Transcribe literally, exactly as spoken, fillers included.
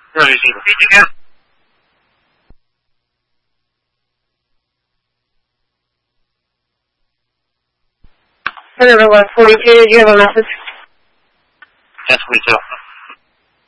热水器的。飞机间。 Hello, everyone. forty-two, do you have a message? Yes, we do.